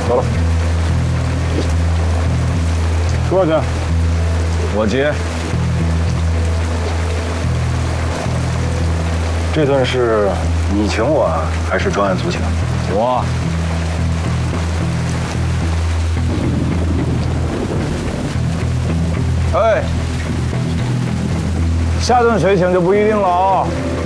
走了。多少钱？ 我结。 这顿是你请我，还是专案组请？ 我。哎，下顿谁请就不一定了啊。